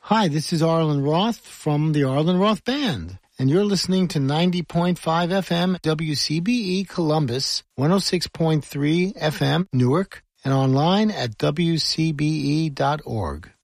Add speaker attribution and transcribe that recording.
Speaker 1: Hi, this is Arlen Roth from the Arlen Roth Band, and you're listening to 90.5 FM WCBE Columbus, 106.3 FM Newark, and online at wcbe.org.